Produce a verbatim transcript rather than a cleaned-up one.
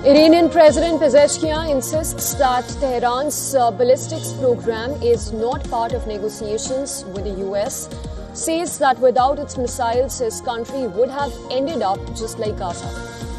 Iranian President Pezeshkian insists that Tehran's uh, ballistics program is not part of negotiations with the U S, says that without its missiles, his country would have ended up just like Gaza.